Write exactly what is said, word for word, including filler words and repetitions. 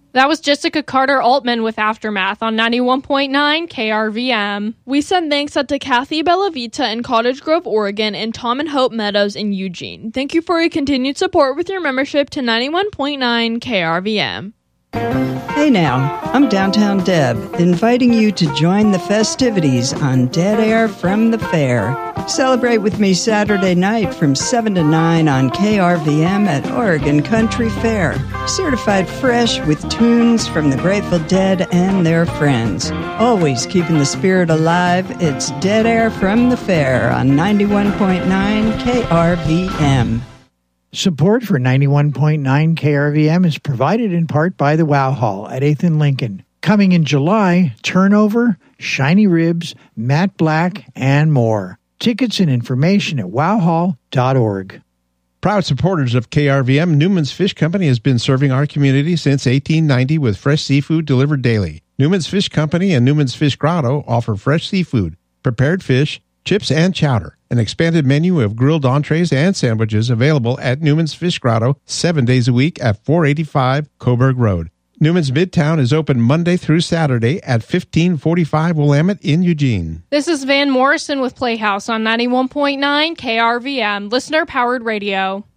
That was Jessica Carter Altman with Aftermath on ninety-one point nine K R V M. We send thanks out to Kathy Bellavita in Cottage Grove, Oregon, and Tom and Hope Meadows in Eugene. Thank you for your continued support with your membership to ninety-one point nine K R V M. Hey now, I'm Downtown Deb, inviting you to join the festivities on Dead Air from the Fair. Celebrate with me Saturday night from seven to nine on K R V M at Oregon Country Fair. Certified fresh with tunes from the Grateful Dead and their friends. Always keeping the spirit alive, it's Dead Air from the Fair on ninety-one point nine K R V M. Support for ninety-one point nine K R V M is provided in part by the Wow Hall at eighth and Lincoln. Coming in July, Turnover, Shiny Ribs, Matte Black, and more. Tickets and information at wow hall dot org. Proud supporters of K R V M, Newman's Fish Company has been serving our community since eighteen ninety with fresh seafood delivered daily. Newman's Fish Company and Newman's Fish Grotto offer fresh seafood, prepared fish, chips, and chowder. An expanded menu of grilled entrees and sandwiches available at Newman's Fish Grotto seven days a week at four eighty-five Coburg Road. Newman's Midtown is open Monday through Saturday at fifteen forty-five Willamette in Eugene. This is Van Morrison with Playhouse on ninety-one point nine K R V M, listener-powered radio.